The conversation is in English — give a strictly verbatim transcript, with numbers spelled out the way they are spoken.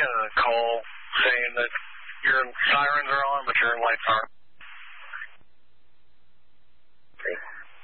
get a call saying that your sirens are on, but your lights aren't.